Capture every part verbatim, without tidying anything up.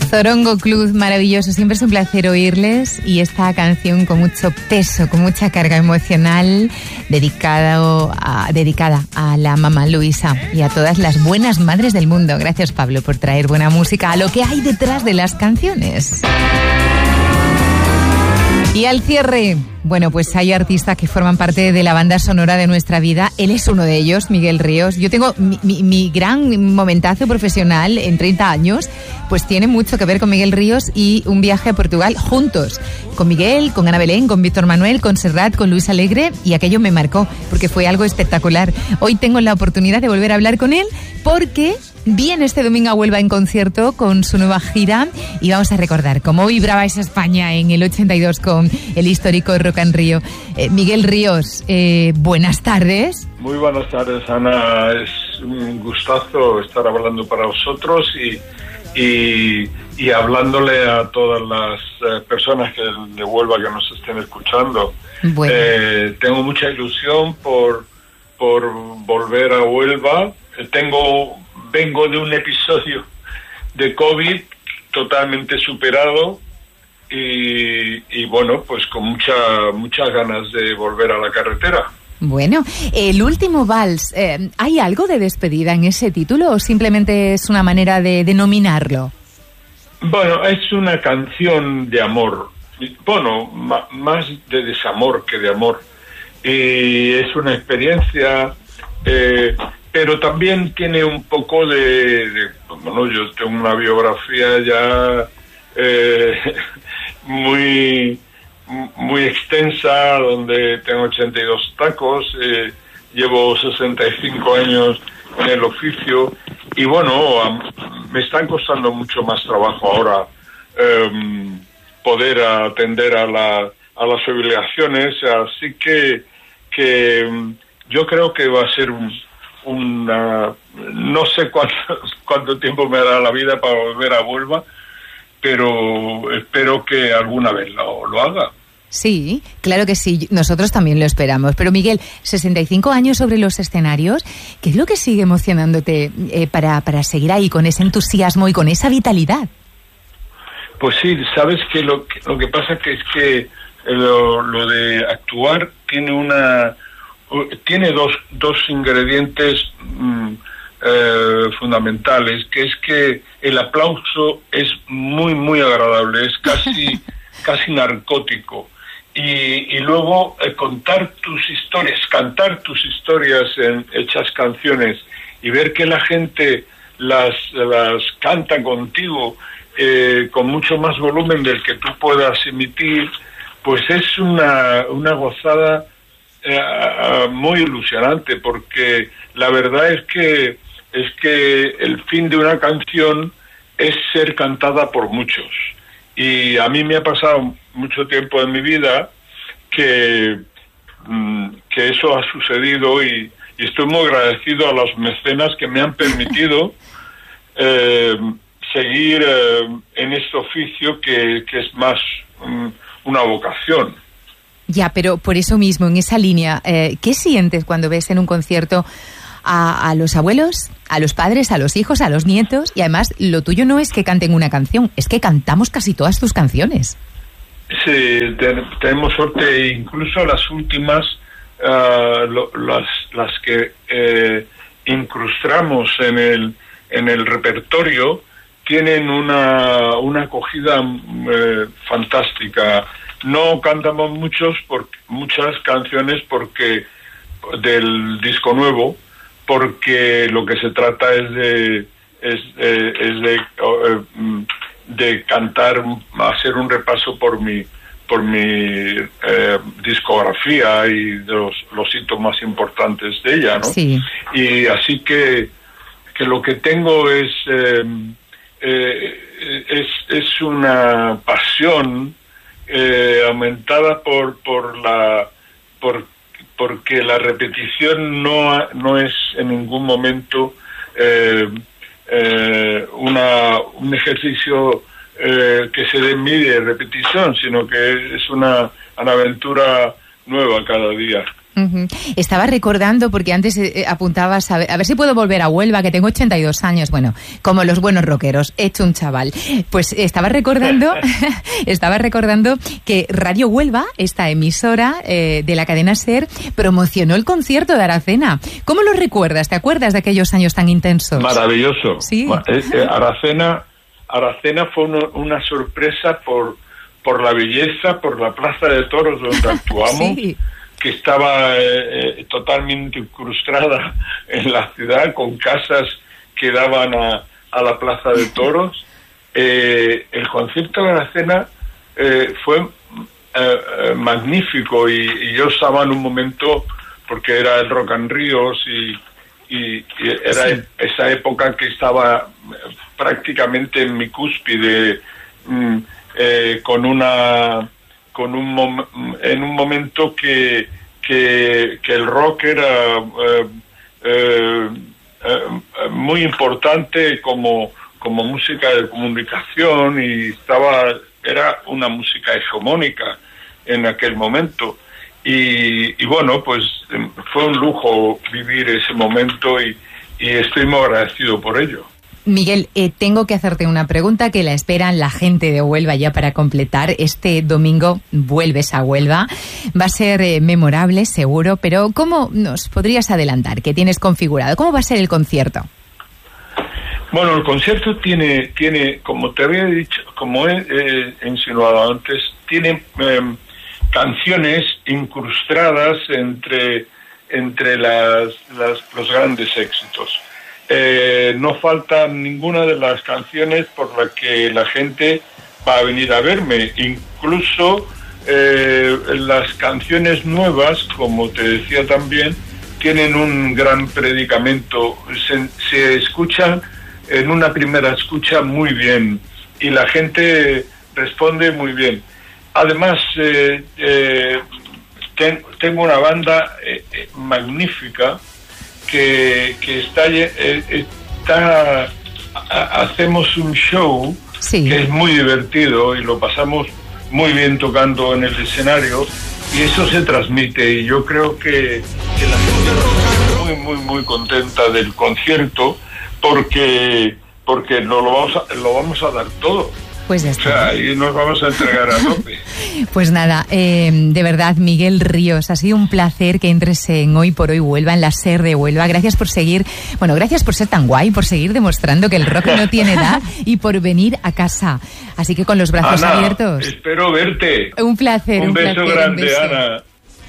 Zorongo Club, maravilloso, siempre es un placer oírles, y esta canción con mucho peso, con mucha carga emocional, dedicado a, dedicada a la mamá Luisa y a todas las buenas madres del mundo. Gracias, Pablo, por traer buena música a lo que hay detrás de las canciones. Y al cierre, bueno, pues hay artistas que forman parte de la banda sonora de nuestra vida. Él es uno de ellos, Miguel Ríos. Yo tengo mi, mi, mi gran momentazo profesional en treinta años, pues tiene mucho que ver con Miguel Ríos y un viaje a Portugal juntos. Con Miguel, con Ana Belén, con Víctor Manuel, con Serrat, con Luis Alegre, y aquello me marcó porque fue algo espectacular. Hoy tengo la oportunidad de volver a hablar con él porque viene este domingo a Huelva en concierto con su nueva gira y vamos a recordar cómo vibraba esa España en el ochenta y dos con el histórico Rock en Río. Eh, Miguel Ríos, eh, buenas tardes. Muy buenas tardes, Ana. Es un gustazo estar hablando para vosotros y, y, y hablándole a todas las eh, personas que de Huelva que nos estén escuchando. Bueno. Eh, tengo mucha ilusión por, por volver a Huelva. Eh, tengo... Vengo de un episodio de COVID totalmente superado y, y bueno, pues con mucha, muchas ganas de volver a la carretera. Bueno, el último vals, eh, ¿hay algo de despedida en ese título o simplemente es una manera de denominarlo? Bueno, es una canción de amor, bueno, ma- más de desamor que de amor. Y es una experiencia... Eh, pero también tiene un poco de, de bueno, yo tengo una biografía ya eh, muy muy extensa, donde tengo ochenta y dos tacos, eh, llevo sesenta y cinco años en el oficio y bueno, me están costando mucho más trabajo ahora eh, poder atender a, la, a las obligaciones, así que, que yo creo que va a ser un Una, no sé cuánto, cuánto tiempo me dará la vida para volver a Huelva, pero espero que alguna vez lo, lo haga. Sí, claro que sí, nosotros también lo esperamos. Pero Miguel, sesenta y cinco años sobre los escenarios, ¿qué es lo que sigue emocionándote eh, para, para seguir ahí con ese entusiasmo y con esa vitalidad? Pues sí, sabes que lo que, lo que pasa que es que lo, lo de actuar tiene una... tiene dos, dos ingredientes mm, eh, fundamentales, que es que el aplauso es muy, muy agradable, es casi, casi narcótico. Y, y luego eh, contar tus historias, cantar tus historias en hechas canciones y ver que la gente las, las canta contigo eh, con mucho más volumen del que tú puedas emitir, pues es una, una gozada Uh, muy ilusionante, porque la verdad es que es que el fin de una canción es ser cantada por muchos, y a mí me ha pasado mucho tiempo en mi vida que mm, que eso ha sucedido y, y estoy muy agradecido a los mecenas que me han permitido eh, seguir eh, en este oficio que, que es más um, una vocación. Ya, pero por eso mismo, en esa línea, eh, ¿qué sientes cuando ves en un concierto a, a los abuelos, a los padres, a los hijos, a los nietos? Y además, lo tuyo no es que canten una canción, es que cantamos casi todas tus canciones. Sí, te, tenemos suerte, incluso las últimas, uh, lo, las, las que eh, incrustamos en el, en el repertorio, tienen una, una acogida eh, fantástica. No cantamos muchos por, muchas canciones porque del disco nuevo, porque lo que se trata es de es, eh, es de, eh, de cantar, hacer un repaso por mi por mi eh, discografía y de los, los hitos más importantes de ella, ¿no? Sí. Y así que que lo que tengo es eh, eh, es es una pasión Eh, aumentada por por la por porque la repetición no no es en ningún momento eh, eh, una un ejercicio eh, que se dé mide repetición, sino que es una, una aventura nueva cada día. Uh-huh. Estaba recordando, porque antes eh, apuntabas, a ver, a ver si puedo volver a Huelva, que tengo ochenta y dos años, bueno, como los buenos rockeros, hecho un chaval. Pues estaba recordando, estaba recordando que Radio Huelva, esta emisora eh, de la cadena SER, promocionó el concierto de Aracena. ¿Cómo lo recuerdas? ¿Te acuerdas de aquellos años tan intensos? Maravilloso. Sí. Eh, eh, Aracena, Aracena fue uno, una sorpresa por, por la belleza, por la Plaza de Toros donde actuamos. Sí. Que estaba eh, totalmente incrustada en la ciudad, con casas que daban a, a la Plaza de Toros. Eh, el concierto de Aracena eh, fue eh, magnífico y, y yo estaba en un momento, porque era el Rock and Ríos y, y, y era sí. esa época que estaba prácticamente en mi cúspide, mm, eh, con una... con un mom- en un momento que que, que el rock era eh, eh, eh, muy importante como como música de comunicación y estaba era una música hegemónica en aquel momento y, y bueno, pues fue un lujo vivir ese momento y, y estoy muy agradecido por ello. Miguel, eh, tengo que hacerte una pregunta que la esperan la gente de Huelva ya para completar. Este domingo vuelves a Huelva. Va a ser eh, memorable, seguro, pero ¿cómo nos podrías adelantar? ¿Qué tienes configurado? ¿Cómo va a ser el concierto? Bueno, el concierto tiene, tiene como te había dicho, como he eh, insinuado antes, tiene eh, canciones incrustadas entre, entre las, las, los grandes éxitos. Eh, no falta ninguna de las canciones por las que la gente va a venir a verme, incluso eh, las canciones nuevas, como te decía también, tienen un gran predicamento, se, se escuchan en una primera escucha muy bien y la gente responde muy bien. Además, eh, eh, ten, tengo una banda eh, eh, magnífica que, que está, eh, está a, hacemos un show sí. que es muy divertido y lo pasamos muy bien tocando en el escenario y eso se transmite y yo creo que, que la gente está muy muy muy contenta del concierto porque porque nos lo vamos a, lo vamos a dar todo. Pues ya está. O sea, y nos vamos a entregar a tope. Pues nada, eh, de verdad, Miguel Ríos, ha sido un placer que entres en Hoy por Hoy Huelva, en la SER de Huelva. Gracias por seguir, bueno, gracias por ser tan guay, por seguir demostrando que el rock no tiene edad y por venir a casa. Así que con los brazos Ana, abiertos. Espero verte. Un placer, un, un beso placer, grande, un beso. Ana.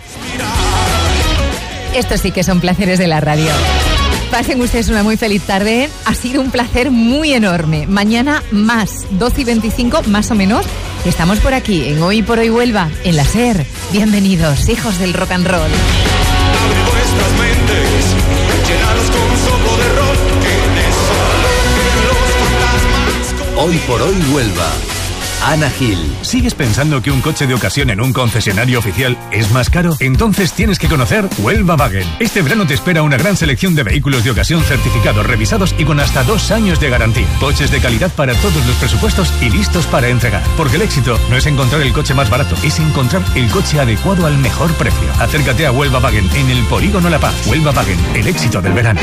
Estos sí que son placeres de la radio. Pasen ustedes una muy feliz tarde. Ha sido un placer muy enorme. Mañana más, doce y veinticinco más o menos. Estamos por aquí, en Hoy por Hoy Huelva, en la SER. Bienvenidos, hijos del rock and roll. Abre vuestras mentes, llenados con un soplo de rock, que desalojen los fantasmas. Hoy por Hoy Huelva. Ana Gil. ¿Sigues pensando que un coche de ocasión en un concesionario oficial es más caro? Entonces tienes que conocer Huelva Wagen. Este verano te espera una gran selección de vehículos de ocasión certificados, revisados y con hasta dos años de garantía. Coches de calidad para todos los presupuestos y listos para entregar. Porque el éxito no es encontrar el coche más barato, es encontrar el coche adecuado al mejor precio. Acércate a Huelva Wagen en el Polígono La Paz. Huelva Wagen, el éxito del verano.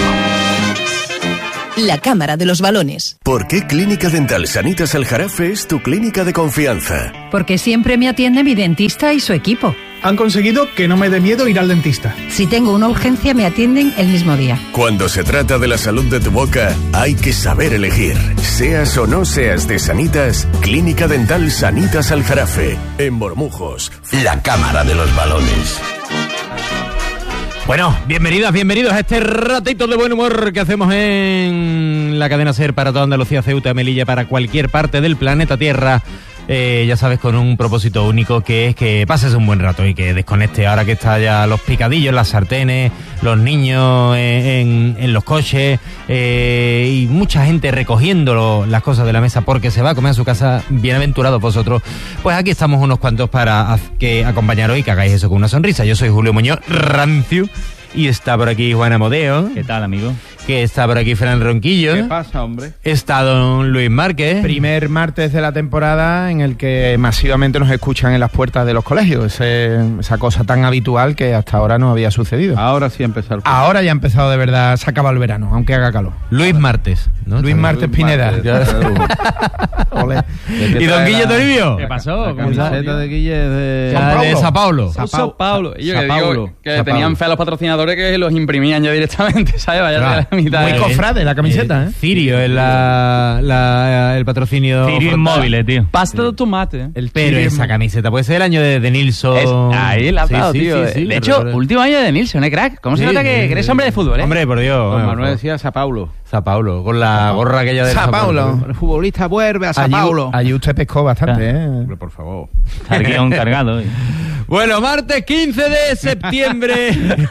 La Cámara de los Balones. ¿Por qué Clínica Dental Sanitas Aljarafe es tu clínica de confianza? Porque siempre me atiende mi dentista y su equipo. Han conseguido que no me dé miedo ir al dentista. Si tengo una urgencia, me atienden el mismo día. Cuando se trata de la salud de tu boca, hay que saber elegir. Seas o no seas de Sanitas, Clínica Dental Sanitas Aljarafe, en Bormujos. La Cámara de los Balones. Bueno, bienvenidas, bienvenidos a este ratito de buen humor que hacemos en la cadena SER para toda Andalucía, Ceuta, Melilla, para cualquier parte del planeta Tierra. Eh, ya sabes, con un propósito único que es que pases un buen rato y que desconecte ahora que está ya los picadillos, las sartenes, los niños en, en los coches eh, y mucha gente recogiendo lo, las cosas de la mesa porque se va a comer a su casa. Bienaventurados vosotros. Pues aquí estamos unos cuantos para que acompañaros y que hagáis eso con una sonrisa. Yo soy Julio Muñoz Rancio y está por aquí Juan Amodeo. ¿Qué tal, amigo? que está por aquí Fran Ronquillo. ¿Qué pasa, hombre? Está don Luis Márquez. Primer martes de la temporada en el que masivamente nos escuchan en las puertas de los colegios. Ese, esa cosa tan habitual que hasta ahora no había sucedido. Ahora sí ha empezado. Ahora ya ha empezado de verdad, se acaba el verano, aunque haga calor. Luis Martes, ¿no? Luis Martes Luis Pineda. Martes, Ole. ¿Y don Guille Toribio? ¿Qué pasó? La camiseta de Guille es de... Ya, de Sao Paulo. Sao Paulo. Y yo Sao que Paulo. digo que Sao tenían Paulo. fe a los patrocinadores que los imprimían ya directamente, ¿sabes? Vaya Claro. de la mitad. Muy de- cofrade la camiseta, ¿eh? Cirio es la, la- el patrocinio. Cirio frontal. Inmóviles, tío. Pasta de tomate. ¿eh? El Pero Cirio- esa camiseta puede ser el año de, de Nilsson. Es- ahí la ha Sí, dado, sí, tío. sí, sí, de la hecho, verdad. último año de Nilsson, ¿eh, crack? ¿Cómo se Sí, nota sí, que, sí, que eres sí. hombre de fútbol, eh? Hombre, por Dios. Don bueno, Manuel por- decía Sao Paulo. Sao Paulo, con la gorra aquella de Sao Paulo. El futbolista vuelve a Sao Allí, Paulo. allí usted pescó bastante, ¿eh? Hombre, por favor. Está el guión cargado. ¿eh? Bueno, martes quince de septiembre.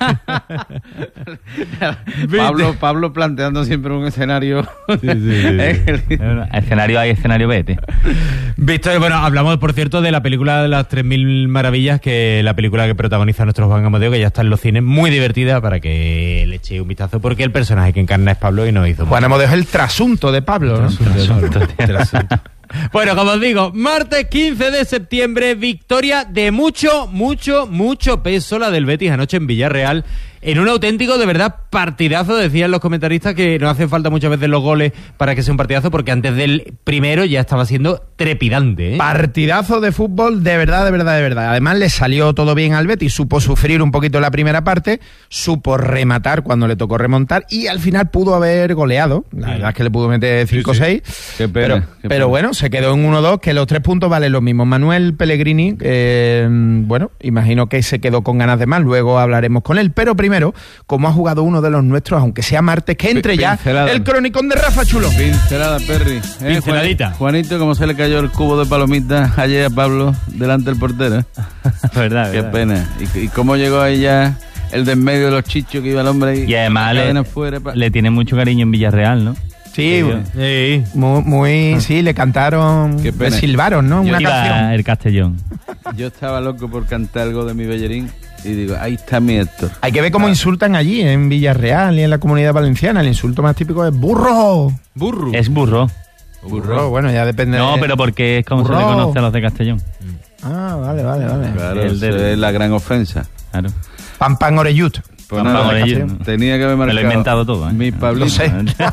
Pablo, Pablo planteando siempre un escenario. Bueno, escenario A y escenario B, tío. Víctor, bueno, hablamos, por cierto, de la película de las tres mil maravillas, que la película que protagoniza nuestro Juan Amadeo, que ya está en los cines, muy divertida, para que le eche un vistazo, porque el personaje que encarna es Pablo y nos hizo... Juan Amadeo es el trasunto de Pablo, ¿no? Trasunto. Bueno, como os digo, martes quince de septiembre, victoria de mucho, mucho, mucho peso, la del Betis anoche en Villarreal, en un auténtico, de verdad, partidazo. Decían los comentaristas que no hacen falta muchas veces los goles para que sea un partidazo, porque antes del primero ya estaba siendo trepidante, ¿eh? Partidazo de fútbol, de verdad, de verdad, de verdad. Además le salió todo bien al Betis, supo sufrir un poquito la primera parte, supo rematar cuando le tocó remontar y al final pudo haber goleado. La verdad es que le pudo meter cinco o seis, Qué pena, pero, qué pero pena. bueno, se quedó en uno dos, que los tres puntos valen lo mismo. Manuel Pellegrini, eh, bueno, imagino que se quedó con ganas de más, luego hablaremos con él, pero primero, como ha jugado uno de los nuestros, aunque sea martes, que entre ya Pincelada. el cronicón de Rafa Chulo. Pincelada, Perry. ¿Eh, Pinceladita. Juan- Juanito, ¿cómo se le cayó el cubo de palomitas ayer a Pablo delante del portero? ¿eh? verdad, Qué verdad. pena. ¿Y, y cómo llegó ahí ya el de en medio de los chichos que iba el hombre ahí? Y además cadena le, fuera, pa- le tiene mucho cariño en Villarreal, ¿no? Sí, Sí. muy, muy, sí, le cantaron, Qué le pena. silbaron, ¿no? Yo Una Iba canción. el Castellón. Yo estaba loco por cantar algo de mi Bellerín y digo, ahí está mi Héctor. Hay que ver cómo insultan allí, en Villarreal y en la Comunidad Valenciana. El insulto más típico es burro. Burro. Es burro. Burro, bueno, ya depende. No, de- pero porque es como se le Burro. conoce a los de Castellón. Ah, vale, vale, vale. Claro, El eso del- es la gran ofensa. Claro. Pan pan oreyut. Pues Pan, nada, pan, orello. tenía que haber Me marcado. lo he inventado todo, ¿eh? Mi Pablito, Lo sé.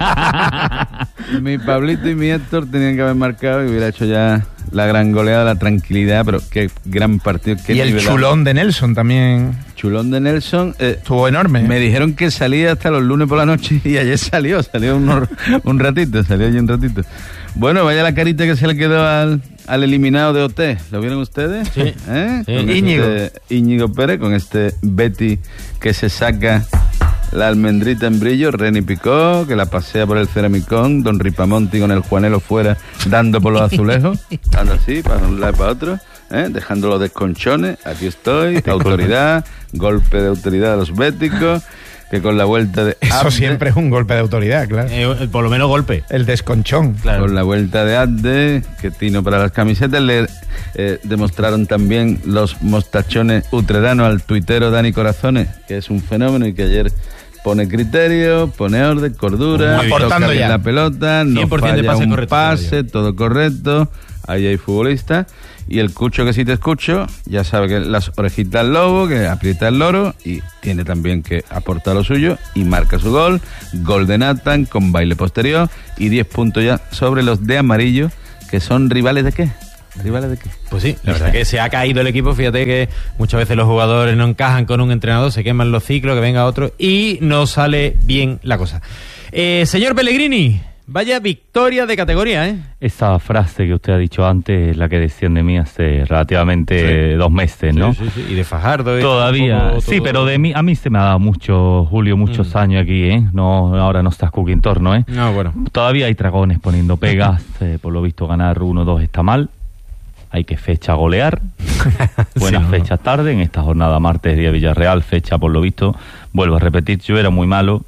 mi Pablito y mi Héctor tenían que haber marcado y hubiera hecho ya la gran goleada, la tranquilidad, pero qué gran partido. Qué Y el nivelazo. chulón de Nelson también Chulón de Nelson. eh, estuvo enorme. Me dijeron que salía hasta los lunes por la noche y ayer salió, salió unos- un ratito, salió allí un ratito. Bueno, vaya la carita que se le quedó al, al eliminado de O T. ¿Lo vieron ustedes? Sí. ¿Eh? Sí. Con Íñigo. este Íñigo Pérez, con este Betty que se saca la almendrita en brillo, Reni Picó, que la pasea por el ceramicón, Don Ripamonti con el Juanelo fuera, dando por los azulejos, dando así, para un lado y para otro, ¿eh? Dejando los desconchones, aquí estoy, autoridad, golpe de autoridad a los béticos, que con la vuelta de Eso Abde, siempre es un golpe de autoridad, claro. Eh, por lo menos golpe. El desconchón. Claro. con la vuelta de Abde, que tino para las camisetas, le eh, demostraron también los mostachones utreranos al tuitero Dani Corazones, que es un fenómeno y que ayer pone criterio, pone orden, cordura, Muy bien. toca Aportando bien ya. la pelota, no cien por ciento de falla pase un correcto, pase, Mario. todo correcto, ahí hay futbolista. Y el Cucho, que si te escucho, ya sabe que las orejitas al lobo, que aprieta el loro y tiene también que aportar lo suyo y marca su gol. Gol de Nathan con baile posterior y diez puntos ya sobre los de amarillo, que son rivales de qué? ¿Rivales de qué? Pues sí, la verdad que se ha caído el equipo. Fíjate que muchas veces los jugadores no encajan con un entrenador, se queman los ciclos, que venga otro y no sale bien la cosa. Eh, señor Pellegrini, vaya victoria de categoría, ¿eh? Esa frase que usted ha dicho antes es la que decían de mí hace relativamente Sí. dos meses, ¿no? Sí, sí, sí. Y de Fajardo. y Todavía, tampoco sí, todo- pero de mí, a mí se me ha dado mucho, Julio, muchos Mm. años aquí, ¿eh? No, ahora no estás Cuquintorno, ¿eh? No, bueno. Todavía hay dragones poniendo pegas, eh, por lo visto ganar uno dos está mal. Hay que fecha golear. Buenas Sí, no, fechas tarde. En esta jornada martes día Villarreal, fecha por lo visto, vuelvo a repetir, yo era muy malo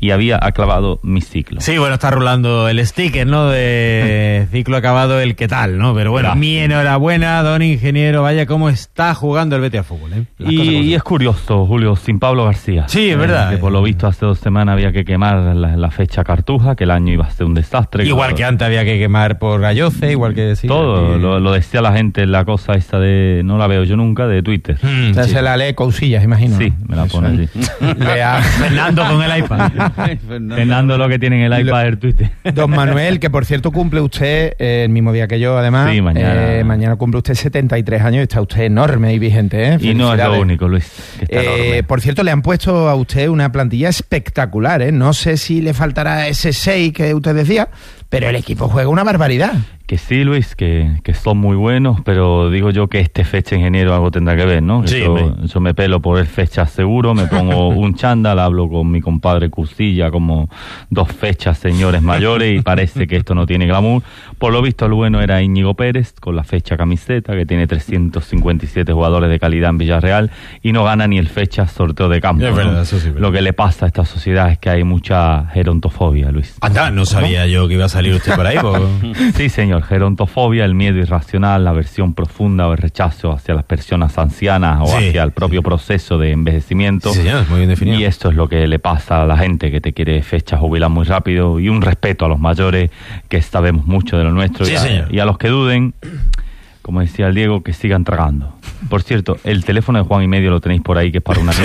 y había acabado mi ciclo. Sí, bueno, está rulando el sticker, ¿no? De ciclo acabado, el qué tal, ¿no? Pero bueno, Gracias. mi enhorabuena, don ingeniero. Vaya cómo está jugando el Betis a fútbol, ¿eh? Las Y, cosas como y son. es curioso, Julio, sin Pablo García. Sí, es Eh, verdad. que por lo visto hace dos semanas había que quemar la, la fecha cartuja, que el año iba a ser un desastre. Igual Claro. que antes había que quemar por Galloce, igual que decir. Todo, lo, lo decía la gente, la cosa esta de, no la veo yo nunca, de Twitter. Mm, O sea, sí. se la lee cousillas, imagino. Sí, ¿no? me la Eso pone es. así. Lea- Fernando con el iPad. Fernando lo que tiene en el iPad del Twitter. Don Manuel, que por cierto cumple usted eh, el mismo día que yo, además. Sí, mañana. Eh, mañana cumple usted setenta y tres años y está usted enorme y vigente, ¿eh? Y no es Felicidades. lo único, Luis, que está Eh, enorme. por cierto, le han puesto a usted una plantilla espectacular, ¿eh? No sé si le faltará ese seis que usted decía, pero el equipo juega una barbaridad. Que sí, Luis, que, que son muy buenos, pero digo yo que este fecha ingeniero algo tendrá que ver, ¿no? Sí, Eso, hombre. eso me pelo por el fecha seguro, me pongo un chándal, hablo con mi compadre Cusilla como dos fechas señores mayores y parece que esto no tiene glamour. Por lo visto el bueno era Íñigo Pérez con la fecha camiseta, que tiene trescientos cincuenta y siete jugadores de calidad en Villarreal y no gana ni el fecha sorteo de campo. Es verdad, ¿no? eso sí es verdad. Lo que le pasa a esta sociedad es que hay mucha gerontofobia, Luis. Anda, no sabía yo que iba a salir usted por ahí. po. Sí, señor, gerontofobia, el miedo irracional, la aversión profunda o el rechazo hacia las personas ancianas o Sí, hacia el propio proceso de envejecimiento. Sí, señor, muy bien definido. Y esto es lo que le pasa a la gente que te quiere fecha jubilar muy rápido y un respeto a los mayores que sabemos mucho de lo nuestro. Sí, y, a, señor. y a los que duden, como decía el Diego, que sigan tragando. Por cierto, el teléfono de Juan y Medio lo tenéis por ahí, que es para una...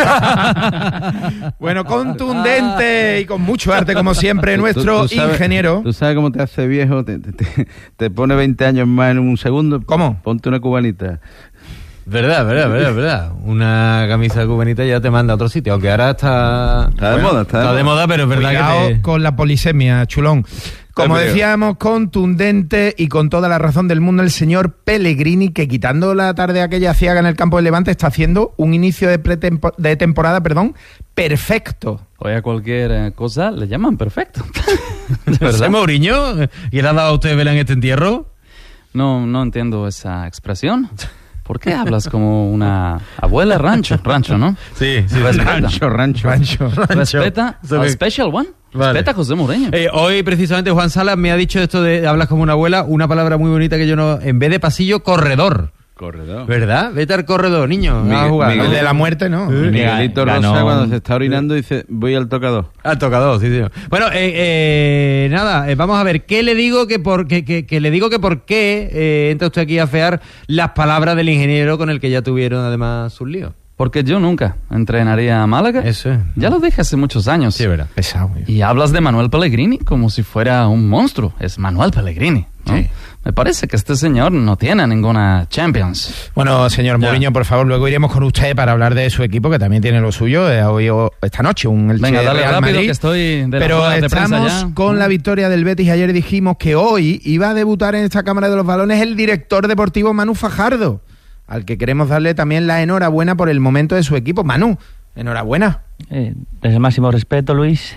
Bueno, contundente y con mucho arte, como siempre, Tú- nuestro tú sabes- ingeniero. ¿Tú sabes cómo te hace viejo? Te, te- te- te pone veinte años más en un segundo. ¿Cómo? Ponte una cubanita. Verdad, verdad, verdad, verdad. Una camisa cubanita ya te manda a otro sitio, aunque ahora está... Está de moda, está de moda. moda, pero es verdad Cuidado que te... con la polisemia, chulón. Como Te veo. decíamos, contundente y con toda la razón del mundo, el señor Pellegrini, que quitando la tarde aquella ciaga en el campo del Levante, está haciendo un inicio de, pretempo- de temporada, perdón, perfecto. Hoy a cualquier eh, cosa le llaman perfecto. ¿De ¿José verdad? Mourinho? ¿Y le ha dado a usted vela en este entierro? No, no entiendo esa expresión. ¿Por qué hablas como una abuela rancho? Rancho, ¿no? Sí, sí. Respeta. Rancho, rancho. Rancho. Respeta Eso al que- Special One. Vale. Respeta a José Mourinho. Eh, hoy precisamente Juan Salas me ha dicho esto de hablas como una abuela, una palabra muy bonita que yo no... En vez de pasillo, corredor. Corredor. ¿Verdad? Vete al corredor, niño. Miguel- a jugar. El Miguel- de la muerte, ¿no? Eh. Miguelito Ganó- Rosa cuando se está orinando dice, voy al tocador. Al tocador, sí, sí. Bueno, eh, eh, nada, eh, vamos a ver, ¿qué le digo que por que, que, que le digo que por qué eh, entra usted aquí a fear las palabras del ingeniero con el que ya tuvieron además sus líos? Porque yo nunca entrenaría a Málaga. Eso es. Ya lo dije hace muchos años. Sí, verdad. Pesado. tío. Y hablas de Manuel Pellegrini como si fuera un monstruo. Es Manuel Pellegrini, ¿no? Sí. Me parece que este señor no tiene ninguna Champions. Bueno, señor Ya. Mourinho, por favor, luego iremos con usted para hablar de su equipo, que también tiene lo suyo. Eh, hoy o esta noche, un Elche Venga, dale Real rápido, Madrid. que estoy de las Pero ruedas de prensa estamos ya. con la victoria del Betis. Ayer dijimos que hoy iba a debutar en esta Cámara de los Balones el director deportivo Manu Fajardo, al que queremos darle también la enhorabuena por el momento de su equipo. Manu, enhorabuena. Eh, desde el máximo respeto, Luis.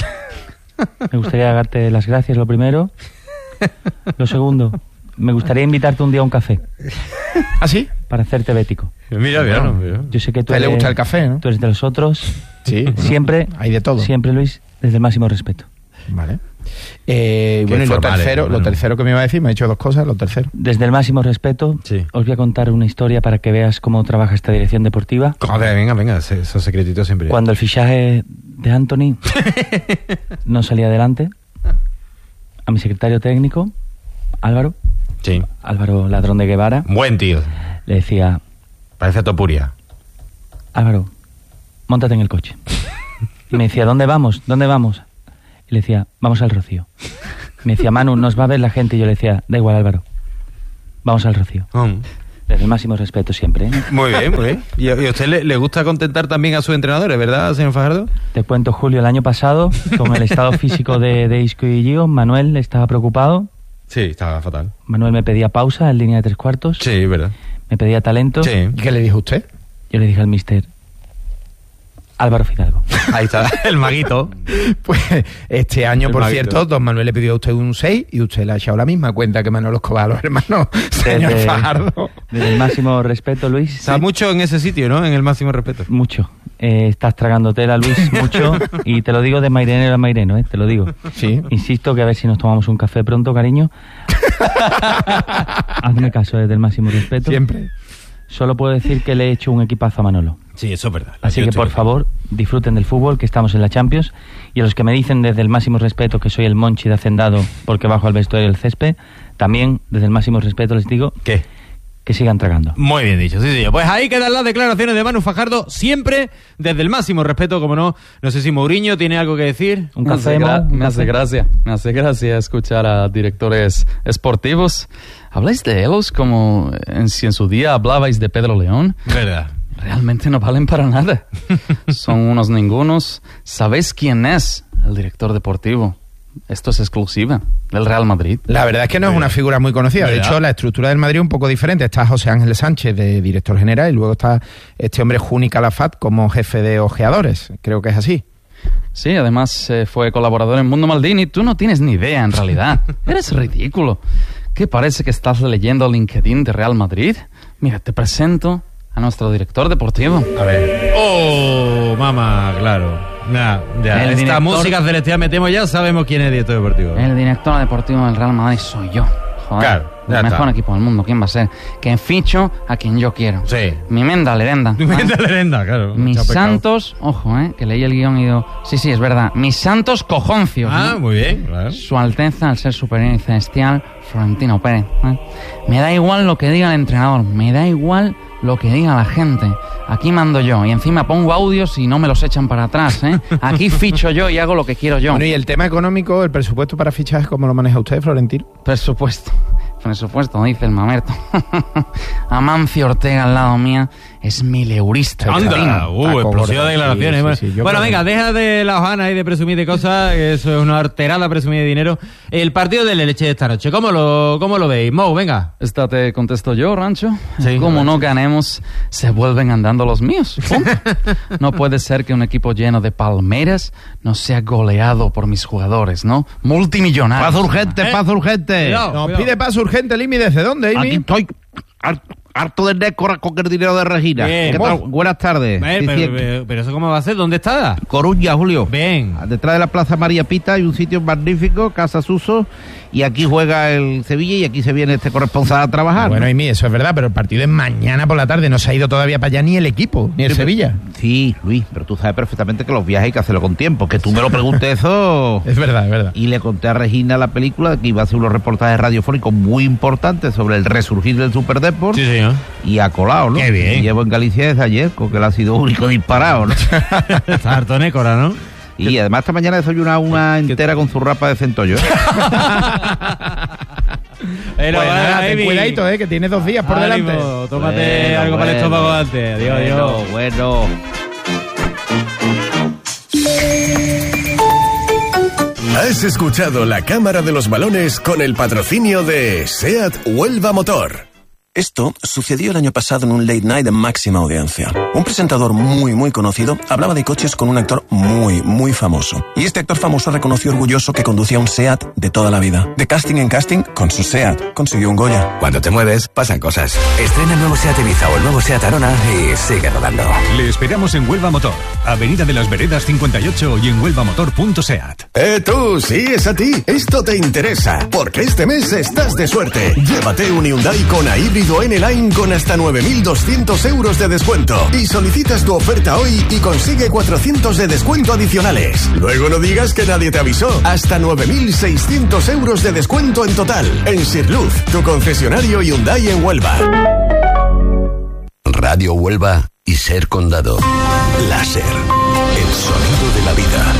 Me gustaría darte las gracias, lo primero. Lo segundo, me gustaría invitarte un día a un café ¿Ah, sí? para hacerte bético. Mira, mira, Bueno. mira. Yo sé que tú A él le eres, gusta el café, ¿no? tú eres de los otros. Sí. Siempre, Hay de todo. siempre, Luis, desde el máximo respeto. Vale. Eh, Qué bueno, y lo formales, tercero, Manu. lo tercero que me iba a decir, me ha dicho dos cosas, lo tercero. Desde el máximo respeto, Sí. os voy a contar una historia para que veas cómo trabaja esta dirección deportiva. Joder, venga, venga, ese- esos secretitos siempre. Cuando el fichaje de Anthony no salía adelante, a mi secretario técnico, Álvaro, Sí. Álvaro Ladrón de Guevara, Buen tío. le decía, Parece Topuria. Álvaro, móntate en el coche. Y me decía, ¿dónde vamos? ¿Dónde vamos? Y le decía, vamos al Rocío. Me decía, Manu, nos va a ver la gente. Y yo le decía, da igual, Álvaro, vamos al Rocío. Mm. Desde el máximo respeto siempre, ¿eh? Muy bien, muy bien. ¿Y a y a usted le, le gusta contentar también a sus entrenadores, verdad, señor Fajardo? Te cuento, Julio, el año pasado, con el estado físico de, de Isco y Gio, Manuel estaba preocupado. Sí, estaba fatal. Manuel me pedía pausa en línea de tres cuartos. Sí, verdad. Me pedía talento. Sí. ¿Y qué le dijo usted? Yo le dije al mister, Álvaro Fidalgo. Ahí está. El maguito. Pues este año, El por maguito. cierto, don Manuel le pidió a usted un seis y usted le ha echado la misma cuenta que Manolo Escobar a los hermanos. Señor Desde- Fajardo. Desde el máximo respeto, Luis. Está mucho en ese sitio, ¿no? En el máximo respeto. Mucho. Eh, estás tragando tela, Luis, mucho. Y te lo digo de mairenero a maireno, ¿eh? Te lo digo. Sí. Insisto que a ver si nos tomamos un café pronto, cariño. Hazme caso, desde el máximo respeto. Siempre. Solo puedo decir que le he hecho un equipazo a Manolo. Sí, eso es verdad. Así Yo que, estoy por de favor, disfruten del fútbol, que estamos en la Champions. Y a los que me dicen desde el máximo respeto que soy el Monchi de Hacendado porque bajo al vestuario del césped, también desde el máximo respeto les digo ¿Qué? que sigan tragando. Muy bien dicho, sí, sí. Pues ahí quedan las declaraciones de Manu Fajardo, siempre desde el máximo respeto, como no. No sé si Mourinho tiene algo que decir. Un Me hace, café, gra- Mo, un me hace café. gracia, me hace gracia escuchar a directores esportivos. ¿Habláis de ellos como en, si en su día hablabais de Pedro León? Verdad. Realmente no valen para nada. Son unos ningunos. ¿Sabéis quién es el director deportivo? Esto es exclusiva del Real Madrid. La verdad es que no es una figura muy conocida. De ¿Verdad? hecho, la estructura del Madrid es un poco diferente. Está José Ángel Sánchez de director general y luego está este hombre Juni Calafat como jefe de ojeadores. Creo que es así. Sí, además eh, fue colaborador en Mundo Maldini. Tú no tienes ni idea, en realidad. Eres ridículo. ¿Qué parece que estás leyendo LinkedIn de Real Madrid? Mira, te presento a nuestro director deportivo. A ver. Oh, mamá, claro. Nah, ya. El Esta director- música celestial metemos ya, sabemos quién es el director deportivo. El director deportivo del Real Madrid soy yo. Joder, Claro, ya el mejor está. equipo del mundo. ¿Quién va a ser? Que ficho a quien yo quiero. Sí. Mi menda, lerenda. Menda lerenda, claro. Mis Mucho pecado. santos, ojo, eh, que leí el guión y digo, sí, sí, es verdad, mis santos cojoncios. Ah, ¿no? muy bien, claro. Su Alteza, al ser superior y celestial, Florentino Pérez. ¿eh? Me da igual lo que diga el entrenador, me da igual lo que diga la gente. Aquí mando yo y encima pongo audios y no me los echan para atrás, ¿eh? Aquí ficho yo y hago lo que quiero yo. Bueno, y el tema económico, el presupuesto para fichajes, ¿cómo lo maneja usted, Florentino? Presupuesto. Presupuesto, dice el mamerto. Amancio Ortega al lado mía es mileurista. Anda, uh, Taco explosiva gordo. de declaraciones. Sí, bueno, sí, sí, yo bueno, creo venga, que- deja de la hojana y de presumir de cosas, que eso es una horterada presumir de dinero. El partido de la leche de esta noche, ¿cómo lo, cómo lo veis? Mo, venga. Esta te contesto yo, Rancho. Sí, Como Rancho. no ganemos, se vuelven andando los míos. Punto. No puede ser que un equipo lleno de palmeras no sea goleado por mis jugadores, ¿no? Multimillonarios. Paz urgente, ¿Eh? paz urgente. Cuidado. Nos pide paso urgente, Limi, ¿desde dónde, Aquí Imi? estoy har- harto de nécora con el dinero de Regina. Bien. ¿Qué tal? Buenas tardes. Eh, Sí, pero, sí, pero- pero eso cómo va a ser, ¿dónde está? Coruña, Julio. Ven. Detrás de la Plaza María Pita hay un sitio magnífico, Casa Suso, y aquí juega el Sevilla y aquí se viene este corresponsal a trabajar. Bueno, ¿no? Imi, eso es verdad, pero el partido es mañana por la tarde. No se ha ido todavía para allá ni el equipo, ni el Sevilla. Sí, Luis, pero tú sabes perfectamente que los viajes hay que hacerlo con tiempo. Que tú me lo preguntes eso... Es verdad, es verdad. Y le conté a Regina la película que iba a hacer unos reportajes radiofónicos muy importantes sobre el resurgir del Superdeport. Sí, señor. Y ha colado, ¿no? Qué bien. Y llevo en Galicia desde ayer, con que él ha sido único disparado, ¿no? Está harto nécora, ¿no? Y además esta mañana he desayunado una entera con zurrapa de centollo. ¿eh? Pero, Pues nada, vale, ten Emi. cuidadito, eh, que tienes dos días por Ánimo, delante. tómate Bueno, algo para el bueno. estómago antes. Adiós, Bueno, adiós. bueno. Has escuchado La Cámara de los Balones con el patrocinio de SEAT Huelva Motor. Esto sucedió el año pasado en un late night de máxima audiencia. Un presentador muy, muy conocido hablaba de coches con un actor muy, muy famoso. Y este actor famoso reconoció orgulloso que conducía un SEAT de toda la vida. De casting en casting, con su SEAT, consiguió un Goya. Cuando te mueves, pasan cosas. Estrena el nuevo SEAT Ibiza o el nuevo SEAT Arona y sigue rodando. Le esperamos en Huelva Motor, Avenida de las Veredas cincuenta y ocho y en huelvamotor punto seat. Eh, tú, sí, es a ti. Esto te interesa, porque este mes estás de suerte. Llévate un Hyundai Kona híbrido N-Line con hasta nueve mil doscientos euros de descuento. Y solicitas tu oferta hoy y consigue cuatrocientos de descuento adicionales. Luego no digas que nadie te avisó. Hasta nueve mil seiscientos euros de descuento en total. En Sirluz, tu concesionario Hyundai en Huelva. Radio Huelva y Ser Condado. Láser, el sonido de la vida.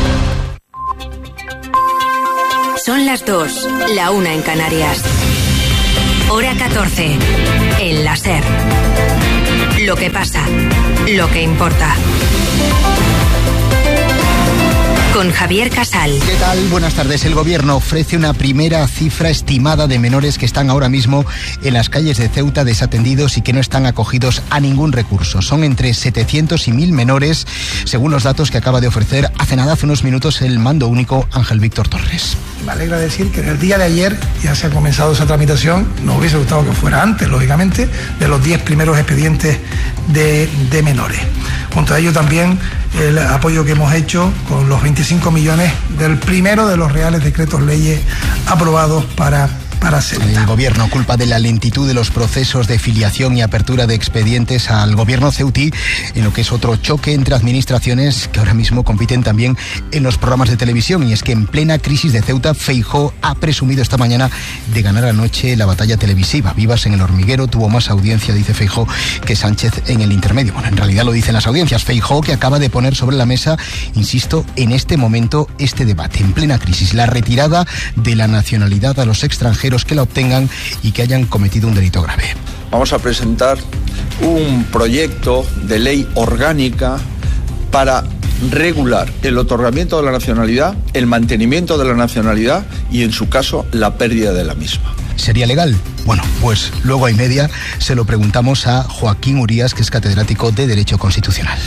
Son las dos, la una en Canarias. Hora catorce. El láser. Lo que pasa, lo que importa. con Javier Casal. ¿Qué tal? Buenas tardes. El gobierno ofrece una primera cifra estimada de menores que están ahora mismo en las calles de Ceuta desatendidos y que no están acogidos a ningún recurso. Son entre setecientos y mil menores, según los datos que acaba de ofrecer hace nada, hace unos minutos, el mando único Ángel Víctor Torres. Me alegra decir que en el día de ayer ya se ha comenzado esa tramitación. Nos hubiese gustado que fuera antes, lógicamente, de los diez primeros expedientes de, de menores. Junto a ello también el apoyo que hemos hecho con los veinticinco millones del primero de los reales decretos leyes aprobados para para Ceuta. El gobierno culpa de la lentitud de los procesos de filiación y apertura de expedientes al gobierno ceutí, en lo que es otro choque entre administraciones que ahora mismo compiten también en los programas de televisión. Y es que en plena crisis de Ceuta, Feijóo ha presumido esta mañana de ganar anoche la batalla televisiva. Vivas en El Hormiguero tuvo más audiencia, dice Feijóo, que Sánchez en El Intermedio. Bueno, en realidad lo dicen las audiencias. Feijóo, que acaba de poner sobre la mesa, insisto, en este momento este debate, en plena crisis, la retirada de la nacionalidad a los extranjeros que la obtengan y que hayan cometido un delito grave. Vamos a presentar un proyecto de ley orgánica para regular el otorgamiento de la nacionalidad, el mantenimiento de la nacionalidad y, en su caso, la pérdida de la misma. ¿Sería legal? Bueno, pues luego hay media se lo preguntamos a Joaquín Urías, que es catedrático de Derecho Constitucional.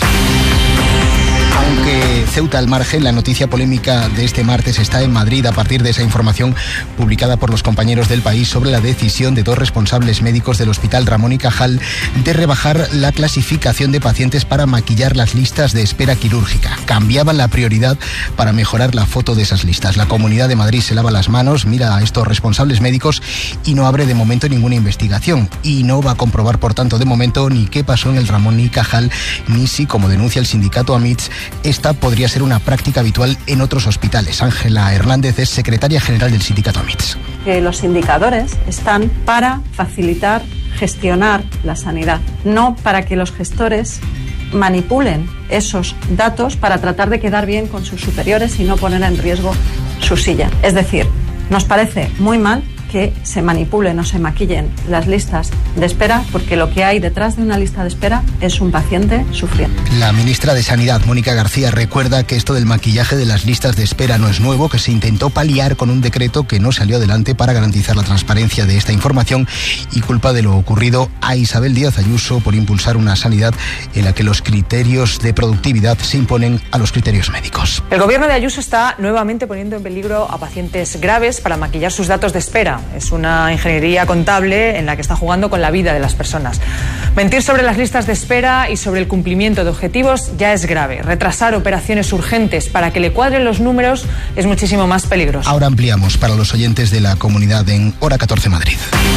Aunque Ceuta al margen, la noticia polémica de este martes está en Madrid a partir de esa información publicada por los compañeros del País sobre la decisión de dos responsables médicos del Hospital Ramón y Cajal de rebajar la clasificación de pacientes para maquillar las listas de espera quirúrgica. Cambiaban la prioridad para mejorar la foto de esas listas. La Comunidad de Madrid se lava las manos, mira a estos responsables médicos y no abre de momento ninguna investigación. Y no va a comprobar, por tanto, de momento ni qué pasó en el Ramón y Cajal, ni si, como denuncia el sindicato AMITS, esta podría ser una práctica habitual en otros hospitales. Ángela Hernández es secretaria general del sindicato AMITS. Que los indicadores están para facilitar, gestionar la sanidad, no para que los gestores manipulen esos datos para tratar de quedar bien con sus superiores y no poner en riesgo su silla. Es decir, nos parece muy mal que se manipulen o se maquillen las listas de espera, porque lo que hay detrás de una lista de espera es un paciente sufriendo. La ministra de Sanidad, Mónica García, recuerda que esto del maquillaje de las listas de espera no es nuevo, que se intentó paliar con un decreto que no salió adelante para garantizar la transparencia de esta información, y culpa de lo ocurrido a Isabel Díaz Ayuso por impulsar una sanidad en la que los criterios de productividad se imponen a los criterios médicos. El gobierno de Ayuso está nuevamente poniendo en peligro a pacientes graves para maquillar sus datos de espera. Es una ingeniería contable en la que está jugando con la vida de las personas. Mentir sobre las listas de espera y sobre el cumplimiento de objetivos ya es grave. Retrasar operaciones urgentes para que le cuadren los números es muchísimo más peligroso. Ahora ampliamos para los oyentes de la comunidad en Hora catorce Madrid.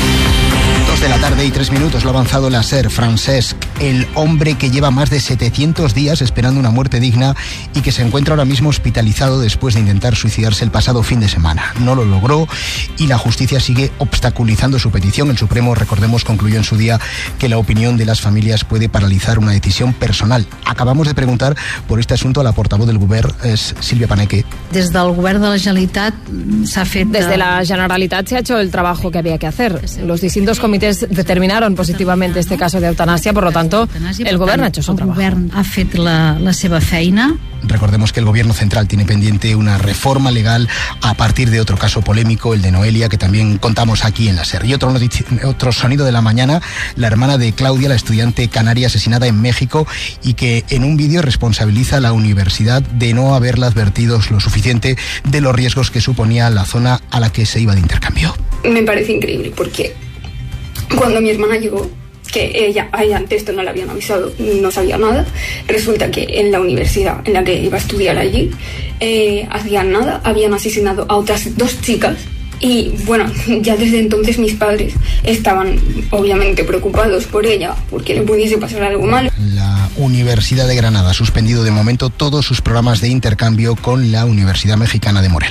Dos de la tarde y tres minutos, lo ha avanzado la SER. Francesc, el hombre que lleva más de setecientos días esperando una muerte digna y que se encuentra ahora mismo hospitalizado después de intentar suicidarse el pasado fin de semana. No lo logró y la justicia sigue obstaculizando su petición. El Supremo, recordemos, concluyó en su día que la opinión de las familias puede paralizar una decisión personal. Acabamos de preguntar por este asunto a la portavoz del Govern, es Sílvia Paneque. Desde el Govern de la Generalitat se ha fet... Desde la Generalitat se ha hecho el trabajo que había que hacer. Los distintos comités determinaron positivamente este caso de eutanasia, por lo tanto, el Gobierno ha hecho su trabajo. El Govern ha fet la, la seva feina. Recordemos que el Gobierno central tiene pendiente una reforma legal a partir de otro caso polémico, el de Noelia, que también contamos aquí en la SER. Y otro, otro sonido de la mañana, la hermana de Claudia, la estudiante canaria asesinada en México y que en un vídeo responsabiliza a la universidad de no haberla advertido lo suficiente de los riesgos que suponía la zona a la que se iba de intercambio. Me parece increíble porque cuando mi hermana llegó, que ella, a ella antes esto no le habían avisado, no sabía nada, resulta que en la universidad en la que iba a estudiar allí, eh, hacían nada, habían asesinado a otras dos chicas. Y bueno, ya desde entonces mis padres estaban obviamente preocupados por ella, porque le pudiese pasar algo malo. La Universidad de Granada ha suspendido de momento todos sus programas de intercambio con la Universidad Mexicana de Morelos.